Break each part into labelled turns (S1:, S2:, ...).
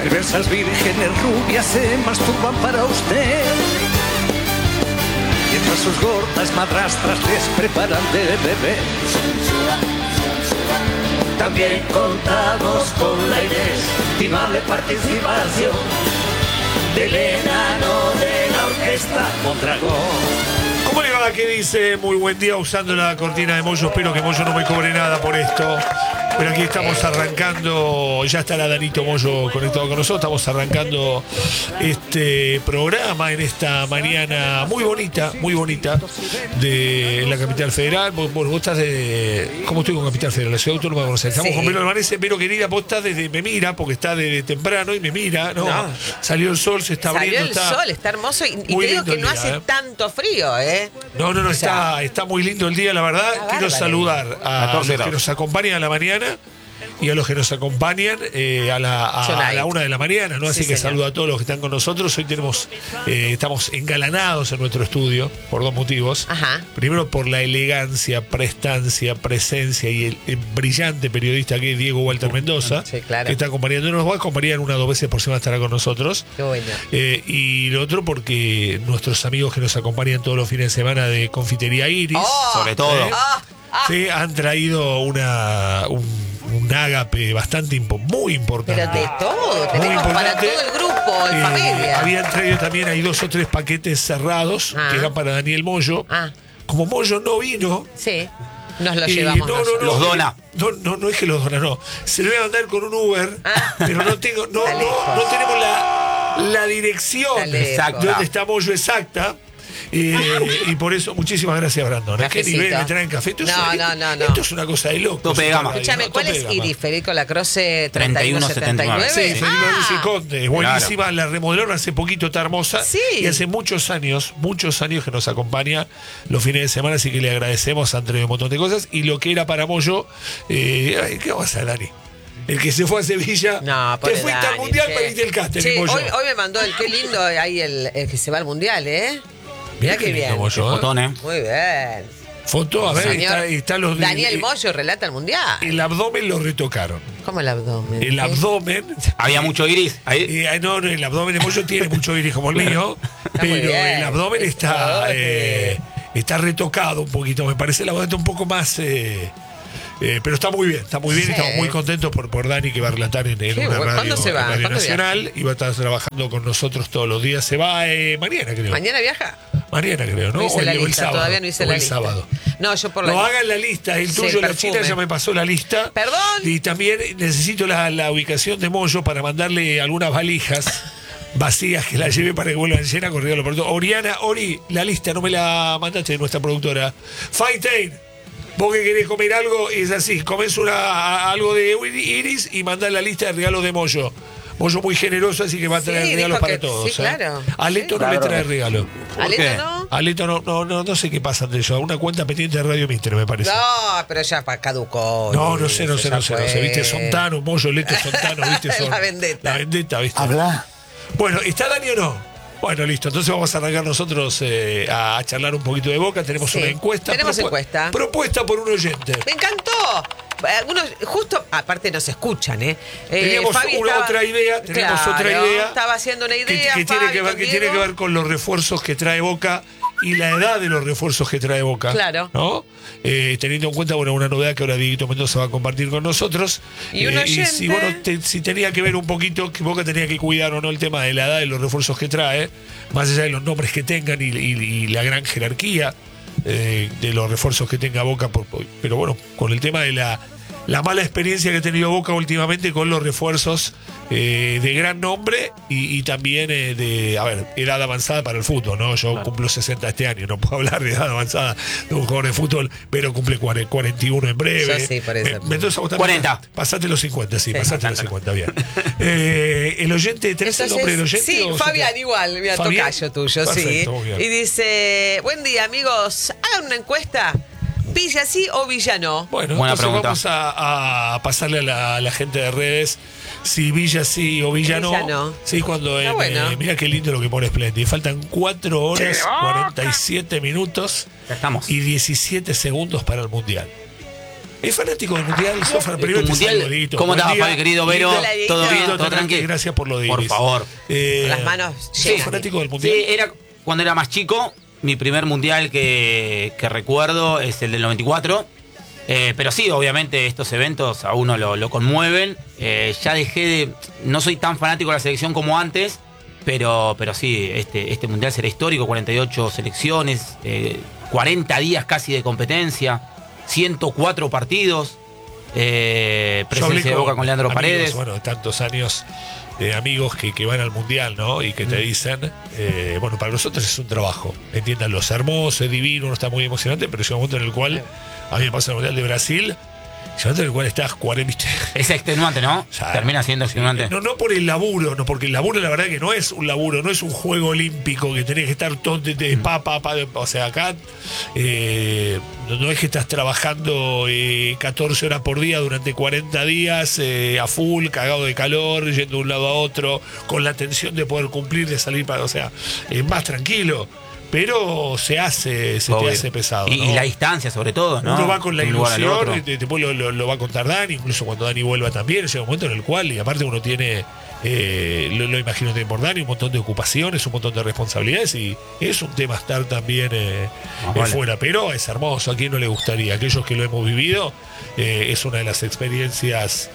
S1: Perversas vírgenes rubias se masturban para usted, mientras sus gordas madrastras les preparan de bebé. También contamos con la inestimable participación del enano de la orquesta Mondragón.
S2: ¿Cómo le va? ¿Qué dice? Muy buen día usando la cortina de Moyo. Espero que Moyo no me cobre nada por esto. Pero aquí estamos arrancando, ya estará Danito Moyo conectado con nosotros. Estamos arrancando este programa en esta mañana muy bonita de la capital federal. Bueno, vos estás de. ¿Cómo estoy con Capital Federal? La ciudad autónoma de Buenos Aires. Estamos con Vero Albanese. Vero, querida, vos estás desde. Me mira, porque está desde temprano y me mira. No. Salió el sol, se está abriendo.
S3: Salió el sol, está hermoso. Y te digo que no hace tanto frío, ¿eh?
S2: No, está muy lindo el día, la verdad. Quiero saludar a los que nos acompañan a la mañana y a los que nos acompañan a la 1 de la mañana, ¿no? Así que saludo a todos los que están con nosotros. Hoy estamos engalanados en nuestro estudio por dos motivos.
S3: Ajá.
S2: Primero, por la elegancia, prestancia, presencia y el brillante periodista que es Diego Walter Mendoza,
S3: claro,
S2: que está acompañándonos. Nos va a acompañar 1 o 2 veces por semana, estará con nosotros.
S3: Qué bueno.
S2: Y lo otro, porque nuestros amigos que nos acompañan todos los fines de semana de Confitería Iris,
S4: sobre todo,
S2: sí, han traído un ágape bastante muy importante.
S3: Pero de todo, tenemos para todo el grupo, en familia.
S2: Habían traído también, hay 2 o 3 paquetes cerrados que eran para Daniel Moyo. Como Moyo no vino,
S3: sí, nos lo llevamos.
S4: Los dona.
S2: No es que los dona, no. Se lo voy a mandar con un Uber, pero no tenemos la dirección de donde está Moyo exacta. Y por eso, muchísimas gracias, Brandon. ¿Qué nivel me traen café? Esto es una cosa de loco.
S4: Tope de gama.
S3: Escúchame, ¿cuál es Iris? Federico Lacroze 3179.
S2: Sí, Federico Conde. Es buenísima. La remodelaron hace poquito, está hermosa.
S3: Sí.
S2: Y hace muchos años que nos acompaña los fines de semana, así que le agradecemos, han traído un montón de cosas. Y lo que era para Moyo, ¿qué vamos a hacer, Dani? El que se fue a Sevilla, te fuiste al Mundial para irte el casting.
S3: Hoy me mandó qué lindo ahí el que se va al Mundial, ¿eh? Mirá qué bien.
S4: Fotón,
S3: Muy bien.
S2: Foto, a ver, está los
S3: Daniel Moyo relata el Mundial.
S2: El abdomen lo retocaron.
S3: ¿Cómo el abdomen?
S2: El abdomen.
S4: Había mucho iris ahí.
S2: No, el abdomen de Moyo tiene mucho iris como el mío, pero el abdomen está retocado un poquito. Me parece el abdomen un poco más. Pero está muy bien, estamos muy contentos por Dani, que va a relatar en una radio nacional y va a estar trabajando con nosotros todos los días. Se va mañana, creo.
S3: ¿Mañana viaja?
S2: Mañana, creo, ¿no?
S3: No hice la lista,
S2: sábado,
S3: todavía no hice la lista.
S2: Sábado.
S3: No, yo por la
S2: lista. Hagan la lista, el tuyo, la China ya me pasó la lista.
S3: ¿Perdón?
S2: Y también necesito la ubicación de Moyo para mandarle algunas valijas vacías que la lleve para que vuelvan llena corriendo lo pronto. Ori, la lista no me la mandaste de nuestra productora. Feinstein. Vos que querés comer algo, es así, comés algo de Iris y mandás la lista de regalos de Moyo. Moyo muy generoso, así que va a traer regalos para todos.
S3: Sí, claro.
S2: Aleto no le trae regalo.
S3: ¿Aleto no?
S2: Aleto no sé qué pasa entre ellos. Una cuenta pendiente de Radio Mister, me parece.
S3: No, pero ya caducó.
S2: No sé. Viste, Sontano, Moyo, Leto, Sontano, viste.
S3: La vendetta,
S2: viste.
S4: Habla.
S2: Bueno, ¿está Dani o no? Bueno, listo. Entonces vamos a arrancar nosotros a charlar un poquito de Boca. Tenemos una encuesta.
S3: Tenemos encuesta.
S2: Propuesta por un oyente.
S3: Me encantó. Algunos, justo, aparte nos escuchan,
S2: Teníamos otra idea.
S3: Estaba haciendo una idea.
S2: Que tiene que ver con los refuerzos que trae Boca y la edad de los refuerzos que trae Boca.
S3: Claro.
S2: ¿No? Teniendo en cuenta, una novedad que ahora Dieguito Mendoza va a compartir con nosotros.
S3: Y un oyente.
S2: Si tenía que ver un poquito, que Boca tenía que cuidar o no el tema de la edad de los refuerzos que trae, más allá de los nombres que tengan y la gran jerarquía de los refuerzos que tenga Boca. Pero bueno, con el tema de la mala experiencia que ha tenido Boca últimamente con los refuerzos de gran nombre y también de edad avanzada para el fútbol, ¿no? Yo cumplo 60 este año, no puedo hablar de edad avanzada de un jugador de fútbol, pero cumple 41 en breve.
S3: Yo sí, por eso.
S2: Mendoza,
S4: 40.
S2: Pasate los 50, pasate los 50, bien. El oyente, ¿tenés el nombre del oyente?
S3: Sí, Fabián, igual, mira, tocayo tuyo,
S2: perfecto,
S3: sí. Y dice, buen día, amigos, hagan una encuesta. ¿Villa sí o Villa no?
S2: Bueno, entonces vamos a pasarle a la gente de redes si Villa sí o Villa no. Sí, cuando mira qué lindo lo que pone Splendid. Faltan 4 horas, 47 minutos
S4: ya estamos.
S2: y 17 segundos para el Mundial. Es fanático del mundial, Sofra. Primero
S4: mundial, ¿cómo estás, Fabi, querido Vero?
S3: Todo
S4: bien, todo tranquilo.
S2: Gracias por lo de
S4: Por
S2: Iris.
S4: favor.
S3: Las manos
S2: ¿Sos
S3: llenas.
S2: fanático del mundial?
S4: Sí, cuando era más chico, mi primer mundial que recuerdo es el del 94. Pero sí, obviamente estos eventos a uno lo conmueven. Ya no soy tan fanático de la selección como antes, pero sí, este mundial será histórico, 48 selecciones, 40 días casi de competencia, 104 partidos, presencia de Boca con Leandro
S2: amigos,
S4: Paredes.
S2: Bueno, tantos años de amigos que van al mundial, ¿no? Y que te dicen, bueno, para nosotros es un trabajo, entiéndanlo, es hermoso, es divino, uno está muy emocionante, pero llega un momento en el cual, a mí me pasa en el mundial de Brasil, llega un momento en el cual estás 40.
S4: Es extenuante, ¿no?
S2: Ya,
S4: termina siendo extenuante.
S2: No por el laburo, no, porque el laburo la verdad que no es un laburo, no es un juego olímpico que tenés que estar todo o sea, acá no es que estás trabajando 14 horas por día durante 40 días a full, cagado de calor, yendo de un lado a otro, con la tensión de poder cumplir, de salir o sea, es más tranquilo. Pero se te hace pesado.
S4: Y la distancia, sobre todo, ¿no?
S2: Uno va con la
S4: De un lugar al
S2: ilusión,
S4: otro.
S2: después lo va a contar Dani, incluso cuando Dani vuelva también, llega un momento en el cual, y aparte uno tiene, lo imagino también por Dani, un montón de ocupaciones, un montón de responsabilidades, y es un tema estar también fuera, pero es hermoso, a quien no le gustaría, aquellos que lo hemos vivido, es una de las experiencias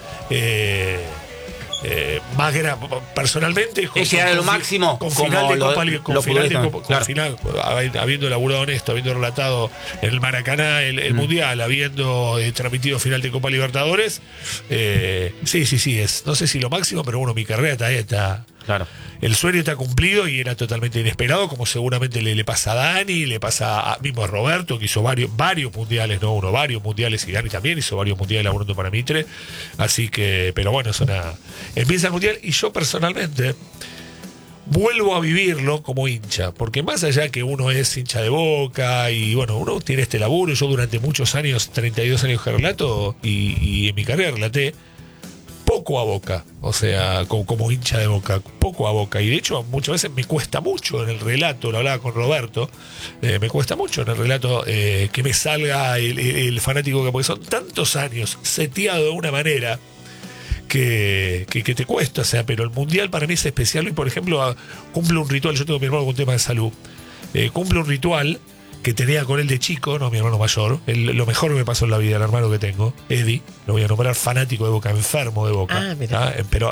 S2: más grande personalmente
S4: es llegar a lo máximo
S2: con
S4: como
S2: final de Copa,
S4: lo
S2: final de
S4: futbolista,
S2: Copa,
S4: claro.
S2: con final, habiendo laburado en esto, habiendo relatado en el Maracaná el mundial, habiendo transmitido final de Copa Libertadores, sí es, no sé si lo máximo, pero bueno, mi carrera está
S4: Claro.
S2: el sueño está cumplido y era totalmente inesperado, como seguramente le pasa a Dani, le pasa mismo a Roberto, que hizo varios mundiales, no uno, varios mundiales, y Dani también hizo varios mundiales laburando para Mitre. Así que, pero bueno, empieza el mundial y yo personalmente vuelvo a vivirlo como hincha, porque más allá que uno es hincha de Boca y bueno, uno tiene este laburo, yo durante muchos años, 32 años que relato y en mi carrera relaté poco a Boca, o sea, como hincha de Boca, poco a Boca, y de hecho muchas veces me cuesta mucho en el relato, lo hablaba con Roberto, me cuesta mucho en el relato que me salga el fanático, porque son tantos años seteado de una manera que te cuesta, o sea, pero el mundial para mí es especial y por ejemplo cumple un ritual, yo tengo a mi hermano con un tema de salud, cumple un ritual que tenía con él de chico, no mi hermano mayor, lo mejor que me pasó en la vida, el hermano que tengo, Eddie, lo voy a nombrar fanático de Boca, enfermo de Boca, pero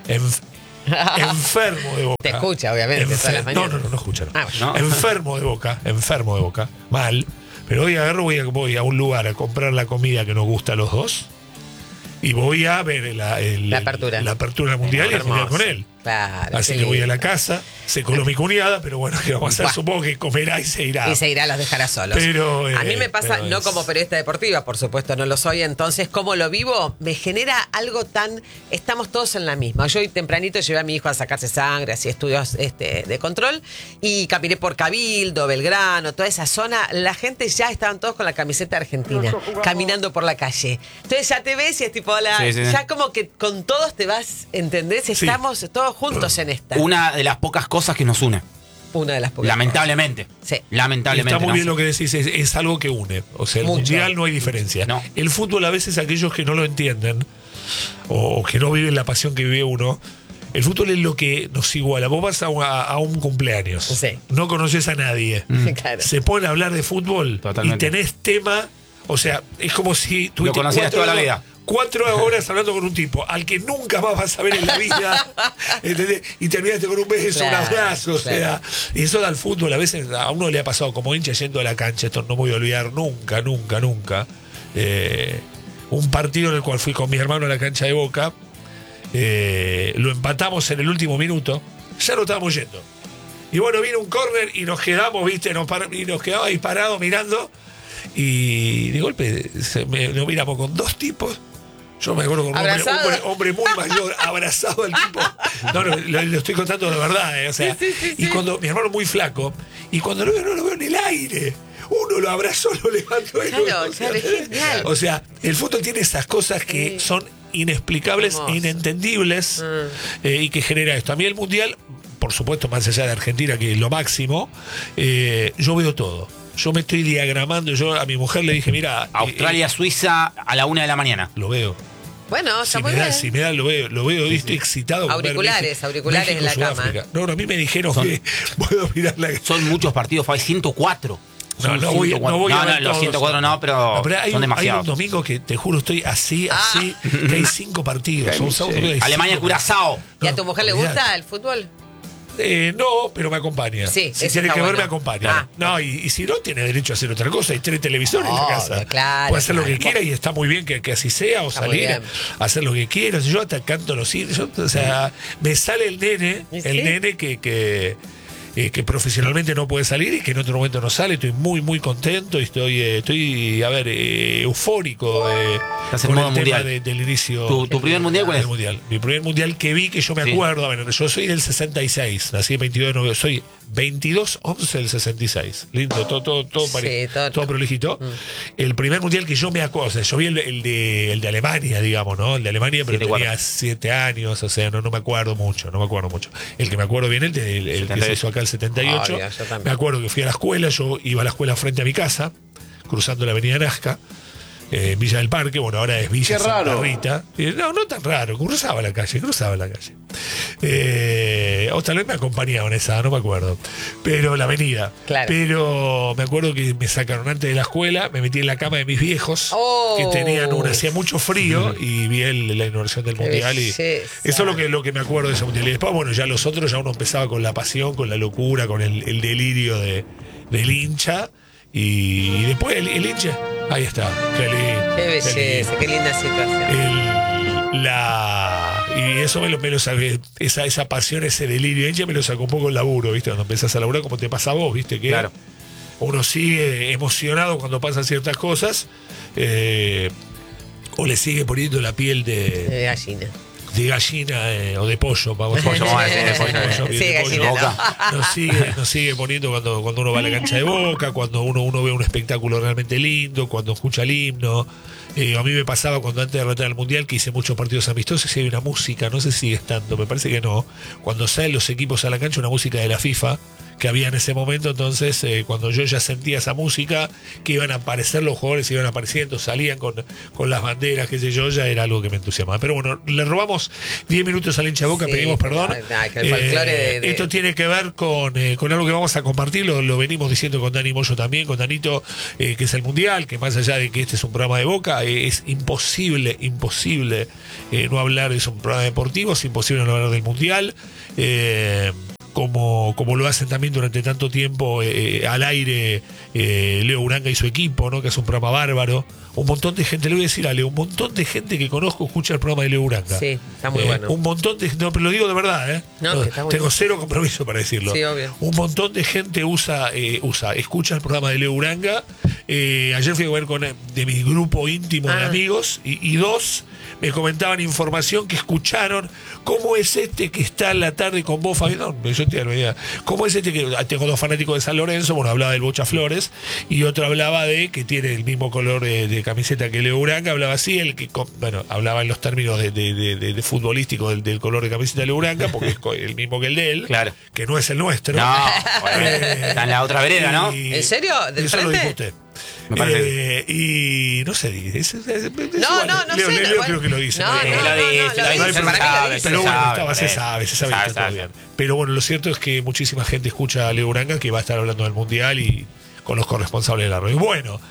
S2: enfermo de Boca.
S3: Te escucha, obviamente, todas las mañanas.
S2: No escucha. No.
S3: No.
S2: Enfermo de Boca, mal, pero hoy agarro, voy a un lugar a comprar la comida que nos gusta a los dos y voy a ver la apertura mundial y el mundial con él.
S3: Claro,
S2: así que voy a la casa, se coló mi cuñada, pero bueno, ¿qué vamos a hacer? Supongo que comerá y se irá.
S3: Y se irá, los dejará solos.
S2: Pero,
S3: a mí me pasa, no como periodista deportiva, por supuesto, no lo soy, entonces, ¿cómo lo vivo? Me genera algo tan... Estamos todos en la misma. Yo hoy tempranito llevé a mi hijo a sacarse sangre, así estudios de control, y caminé por Cabildo, Belgrano, toda esa zona. La gente ya estaban todos con la camiseta argentina, caminando por la calle. Entonces ya te ves y es tipo, ya como que con todos te vas, ¿entendés? Estamos todos juntos en esta.
S4: Una de las pocas cosas que nos une.
S3: Una de las pocas.
S4: Lamentablemente.
S3: Sí.
S4: Lamentablemente.
S2: Está muy bien lo que decís, es algo que une. O sea, el mundial no hay diferencia.
S4: No.
S2: El fútbol a veces aquellos que no lo entienden o que no viven la pasión que vive uno, el fútbol es lo que nos iguala. Vos vas a un cumpleaños, no conoces a nadie,
S3: Claro.
S2: se pone a hablar de fútbol
S4: Totalmente.
S2: y tenés tema, o sea, es como si
S4: Lo
S2: tuviste
S4: conocías toda la vida.
S2: 4 horas hablando con un tipo al que nunca más vas a ver en la vida, ¿entendés? Y terminaste con un beso, un abrazo, o sea, y eso da al fútbol. A veces a uno le ha pasado como hincha yendo a la cancha, esto no me voy a olvidar nunca, un partido en el cual fui con mi hermano a la cancha de Boca, lo empatamos en el último minuto, ya lo estábamos yendo. Y bueno, vino un córner y nos quedamos, ¿viste? Y nos quedamos ahí parados mirando. Y de golpe nos miramos con 2 tipos. Yo me acuerdo con un hombre muy mayor, abrazado al tipo. No, lo estoy contando de verdad, o sea. Y cuando mi hermano muy flaco, y cuando lo veo, no lo veo en el aire. Uno lo abrazó, lo levantó.
S3: Claro, es genial.
S2: O sea, el fútbol tiene esas cosas que son inexplicables e inentendibles y que genera esto. A mí el mundial, por supuesto, más allá de Argentina, que es lo máximo, yo veo todo. Yo me estoy diagramando. Yo a mi mujer le dije, mira,
S4: Australia-Suiza a la 1 de la mañana.
S2: lo veo.
S3: Bueno, está muy bien.
S2: Si me da, lo veo, y estoy excitado. con ver
S3: Auriculares
S2: México,
S3: en la cama.
S2: Sudáfrica. No, a mí me dijeron que puedo mirar la...
S4: Son muchos partidos, Fabi, 104.
S2: No voy a ver
S4: los
S2: todos.
S4: 104 no, pero
S2: hay
S4: son
S2: hay un
S4: demasiados.
S2: domingo que te juro estoy así, que hay 5 partidos. Son sábado, domingo, hay
S4: Alemania,
S2: 5
S4: Curazao.
S3: ¿Y a
S2: No,
S3: tu mujer le
S2: olvidate.
S3: gusta el fútbol?
S2: No, pero me acompaña.
S3: Sí,
S2: si
S3: eso
S2: tiene
S3: está
S2: que ver,
S3: bueno.
S2: me acompaña.
S3: Ah.
S2: No, y si no, tiene derecho a hacer otra cosa. Hay 3 televisores en la
S3: Obvio,
S2: casa.
S3: claro,
S2: Puede hacer lo que
S3: claro.
S2: quiera y está muy bien que así sea, o
S3: Está muy
S2: salir
S3: bien.
S2: a hacer lo que quiera. Yo hasta canto los himnos. O sea, me sale el nene,
S3: ¿Y sí?
S2: el nene que profesionalmente no puede salir y que en otro momento no sale. Estoy muy, muy contento y estoy eufórico
S4: Estás en
S2: con
S4: modo
S2: el tema
S4: mundial.
S2: del inicio.
S4: ¿Tu primer mundial cuál es?
S2: Mi primer mundial que vi, que yo me
S4: Sí.
S2: acuerdo, a ver, yo soy del 66, nací el 22 de noviembre, soy 22-11 del 66. Lindo, todo
S3: Sí,
S2: todo prolijito. El primer mundial que yo me acuerdo, o sea, yo vi el de Alemania, digamos, ¿no? El de Alemania, pero
S4: 7-4.
S2: tenía 7 años, o sea, no me acuerdo mucho, El que me acuerdo bien, el que se hizo acá el 78.
S3: Obvio, yo también.
S2: Me acuerdo que fui a la escuela, yo iba a la escuela frente a mi casa, cruzando la avenida Nazca. Villa del Parque, bueno, ahora es Villa
S5: Qué
S2: Santa
S5: raro.
S2: Rita. No tan raro, cruzaba la calle. O tal vez me acompañaban esa, no me acuerdo. Pero la avenida.
S3: Claro.
S2: Pero me acuerdo que me sacaron antes de la escuela, me metí en la cama de mis viejos,
S3: Oh.
S2: que tenían hacía mucho frío, y vi la inauguración del
S3: Qué
S2: mundial. Y
S3: belleza.
S2: eso es lo que me acuerdo de ese mundial. Y después, bueno, ya los otros, ya uno empezaba con la pasión, con la locura, con el delirio del hincha. Y después el hincha, ahí está.
S3: Qué
S2: lindo.
S3: belleza, qué linda situación.
S2: Y eso me lo saqué, esa pasión, ese delirio hincha me lo sacó un poco el laburo, ¿viste? Cuando empezás a laburar, como te pasa a vos, ¿viste? Que
S4: Claro.
S2: uno sigue emocionado cuando pasan ciertas cosas, o le sigue poniendo la piel de
S3: Gallina.
S2: gallina o de pollo, vamos
S4: Pollo, vamos a decir, de pollo.
S2: piel
S3: Sí,
S2: de
S3: gallina,
S2: pollo.
S3: no.
S2: Nos sigue poniendo cuando uno va a la cancha de Boca, cuando uno ve un espectáculo realmente lindo, cuando escucha el himno. A mí me pasaba cuando antes de derrotar al Mundial, que hice muchos partidos amistosos, y hay una música, no sé si sigue estando, me parece que no, cuando salen los equipos a la cancha, una música de la FIFA que había en ese momento. Entonces cuando yo ya sentía esa música, que iban a aparecer los jugadores, iban apareciendo, salían con las banderas, qué sé yo, ya era algo que me entusiasmaba. Pero bueno, le robamos 10 minutos al hincha de Boca,
S3: Sí,
S2: pedimos perdón.
S3: que el folclore de-
S2: Esto tiene que ver con algo que vamos a compartir, lo venimos diciendo con Dani Moyo también, con Danito, que es el Mundial, que más allá de que este es un programa de Boca, es imposible no hablar, es un programa deportivo, es imposible no hablar del Mundial. Como lo hacen también durante tanto tiempo al aire Leo Uranga y su equipo, ¿no? Que es un programa bárbaro. Un montón de gente, le voy a decir a Leo, un montón de gente que conozco escucha el programa de Leo Uranga.
S3: Sí, está muy bueno.
S2: Un montón de no, pero lo digo de verdad,
S3: No, que está bueno.
S2: tengo cero compromiso para decirlo.
S3: Sí, obvio.
S2: Un montón de gente escucha el programa de Leo Uranga. Ayer fui a ver de mi grupo íntimo de amigos y 2 me comentaban información que escucharon. ¿Cómo es este que está en la tarde con vos, Fabián? No, yo te idea. ¿Cómo es este que tengo 2 fanáticos de San Lorenzo? Bueno, hablaba del Bocha Flores y otro hablaba de que tiene el mismo color de camiseta que Leo Uranga. Hablaba así, hablaba en los términos de futbolístico del color de camiseta de Leo Uranga, porque es el mismo que el de él,
S4: Claro.
S2: que no es el nuestro.
S4: No, bueno, está en la otra vereda, ¿no?
S3: ¿En serio? ¿Del
S2: Eso lo
S3: frente?
S2: dijo usted.
S4: Me parece.
S2: Y no sé,
S3: No
S2: Leo,
S3: sé,
S2: Leo
S3: bueno.
S2: creo que lo dice.
S3: No,
S2: ¿no?
S3: no,
S4: lo dice,
S3: no,
S4: lo
S3: lo
S2: No hay
S3: dice,
S2: problema.
S3: para mí lo dice.
S2: Pero bueno, se
S4: sabe,
S2: sabe,
S4: sabe,
S2: está todo
S4: sabe.
S2: bien. Pero bueno, lo cierto es que muchísima gente escucha a Leo Uranga, que va a estar hablando del Mundial y con los corresponsables de la radio. Bueno,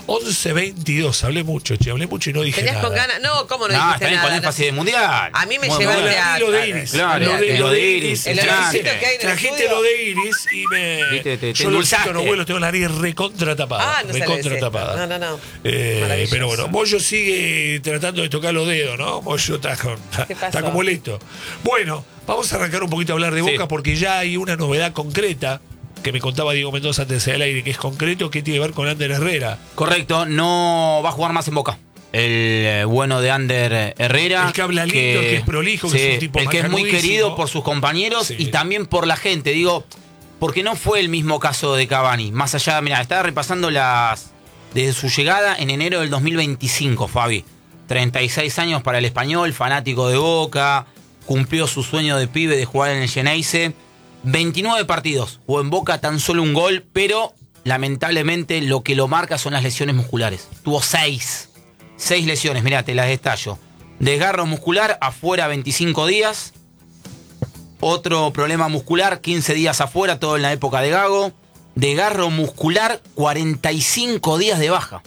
S2: 11:22, hablé mucho y no dije
S3: ¿Tenías
S2: nada.
S3: con ganas? No, ¿cómo no
S4: No,
S3: dijiste
S4: está bien
S3: nada?
S4: con énfasis de mundial.
S3: A mí me
S4: Muy
S3: llevaste
S4: mundial.
S3: a-
S2: Lo de Iris.
S4: Claro,
S2: Lo de
S4: Iris,
S3: el
S4: claro.
S3: olorcito que hay en el
S2: Trajiste
S3: estudio.
S2: lo de Iris y
S4: Te
S2: yo lo
S4: endulzaste.
S2: no vuelo, tengo la nariz recontra tapada.
S3: Ah, no sale
S2: recontra
S3: esto.
S2: tapada.
S3: No. Maravilloso.
S2: Pero bueno, Moyo sigue tratando de tocar los dedos, ¿no? Moyo está
S3: ¿Qué pasó?
S2: está como listo. Bueno, vamos a arrancar un poquito a hablar de
S4: Sí.
S2: Boca, porque ya hay una novedad concreta que me contaba Diego Mendoza antes del aire, que es concreto, que tiene que ver con Ander Herrera.
S4: Correcto, no va a jugar más en Boca. El bueno de Ander Herrera.
S2: El que habla lindo, el que es prolijo, que es un tipo
S4: el que es muy
S2: macanudísimo.
S4: querido por sus compañeros
S2: Sí.
S4: y también por la gente. Digo, porque no fue el mismo caso de Cavani. Más allá, mira, estaba repasando desde su llegada en enero del 2025, Fabi. 36 años para el español, fanático de Boca, cumplió su sueño de pibe de jugar en el Geneise. 29 partidos, jugó en Boca, tan solo un gol, pero lamentablemente, lo que lo marca son las lesiones musculares. Tuvo 6 lesiones, mirá, te las detallo. Desgarro muscular, afuera 25 días. Otro problema muscular, 15 días afuera, todo en la época de Gago. Desgarro muscular, 45 días de baja.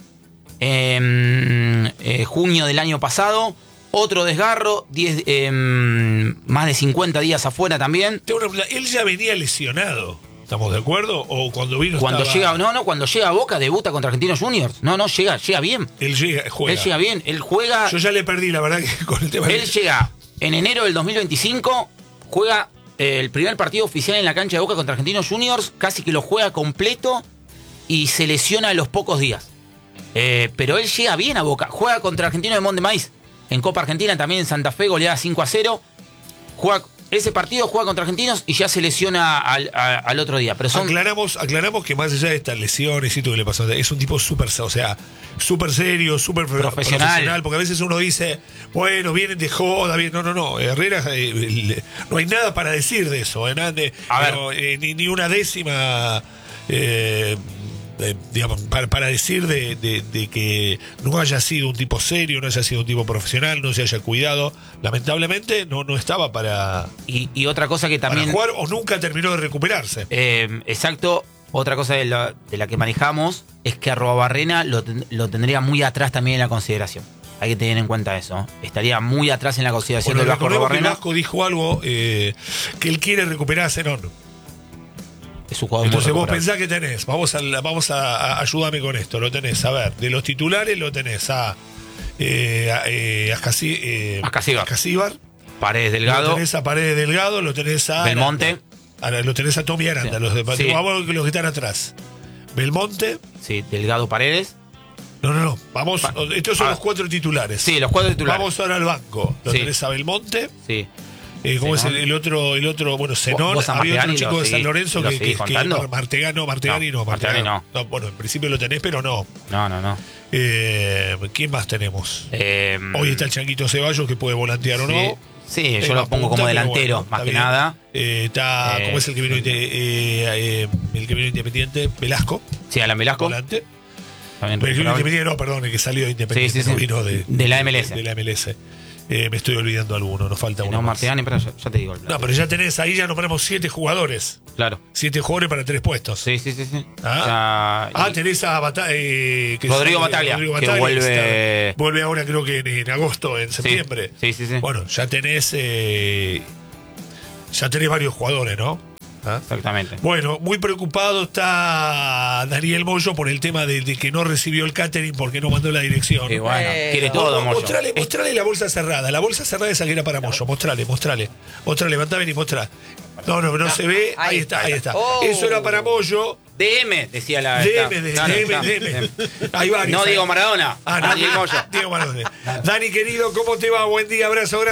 S4: Junio del año pasado, otro desgarro, más de 50 días afuera también.
S2: Él ya venía lesionado, ¿estamos de acuerdo? ¿O cuando vino
S4: Cuando
S2: estaba...
S4: llega, cuando llega a Boca, debuta contra Argentinos Juniors. llega bien.
S2: Él juega.
S4: Él llega bien, él juega.
S2: Yo ya le perdí, la verdad, que con el tema.
S4: Él llega en enero del 2025, juega el primer partido oficial en la cancha de Boca contra Argentinos Juniors, casi que lo juega completo y se lesiona a los pocos días. Pero él llega bien a Boca, juega contra Argentinos de Monte Maíz, en Copa Argentina también en Santa Fe, goleada 5-0. Ese partido juega contra Argentinos y ya se lesiona al otro día. Pero
S2: aclaramos que más allá de estas lesiones y todo que le pasó, es un tipo súper serio, súper profesional, porque a veces uno dice, bueno, vienen de joda, bien. No, Herrera, no hay nada para decir de eso, ni una décima, digamos, para decir de que no haya sido un tipo serio, no haya sido un tipo profesional, no se haya cuidado. Lamentablemente no estaba para...
S4: Y otra cosa que también...
S2: Para jugar, o nunca terminó de recuperarse.
S4: Exacto. Otra cosa de la que manejamos es que Arruabarrena lo tendría muy atrás también en la consideración. Hay que tener en cuenta eso. Estaría muy atrás en la consideración del Vasco Arruabarrena.
S2: El Vasco dijo algo que él quiere recuperarse, no.
S4: Es un jugador.
S2: Entonces vos pensás que tenés, vamos a ayudarme con esto, lo tenés, a ver, de los titulares lo tenés a Ascasíbar,
S4: Paredes Delgado,
S2: lo tenés a Paredes Delgado, lo tenés a
S4: Belmonte,
S2: lo tenés a Tommy Aranda,
S4: sí.
S2: Vamos los que están atrás. Belmonte.
S4: Sí, Delgado, Paredes.
S2: No, vamos, estos son los 4 titulares.
S4: Sí, los 4 titulares.
S2: Vamos ahora al banco. Lo tenés a Belmonte.
S4: Sí.
S2: ¿Cómo es el otro? Bueno, Zenón. Había otro chico de San Lorenzo que Martegani no. Bueno, en principio lo tenés, pero no.
S4: No.
S2: ¿Quién más tenemos? Hoy está el Changuito Ceballos, que puede volantear o no.
S4: Sí, yo lo pongo como delantero, bueno, más que nada.
S2: Está, ¿cómo es el que vino Independiente? Velasco.
S4: Sí, Alan Velasco.
S2: Volante. El que vino Independiente, no, perdón, el que salió de Independiente, no vino de
S4: la MLS.
S2: De la MLS. Me estoy olvidando alguno, nos falta uno.
S4: No, Martegani, pero ya te digo.
S2: No, pero ya tenés, ahí ya nos ponemos 7 jugadores.
S4: Claro.
S2: 7 jugadores para 3 puestos.
S4: Sí.
S2: Tenés a
S4: Rodrigo Bataglia, que
S2: vuelve ahora, creo que en agosto, en septiembre.
S4: Sí.
S2: Bueno, ya tenés varios jugadores, ¿no?
S4: Exactamente.
S2: Bueno, muy preocupado está Daniel Moyo por el tema de que no recibió el catering porque no mandó la dirección.
S4: Qué bueno, quiere todo, Moyo.
S2: Mostrale la bolsa cerrada. La bolsa cerrada esa que era para Moyo. Mostrale. Levantá, ven y mostrá. No se ve. Ahí está. Eso era para Moyo.
S4: DM, decía la...
S2: DM. Hay varios.
S4: No Diego Maradona.
S2: Diego Maradona. Dani, querido, ¿cómo te va? Buen día, abrazo grande.